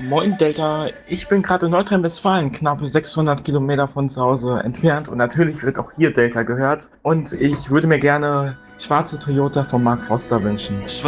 Moin Delta, ich bin gerade in Nordrhein-Westfalen, knapp 600 Kilometer von zu Hause entfernt und natürlich wird auch hier Delta gehört und ich würde mir gerne schwarze Toyota von Mark Foster wünschen.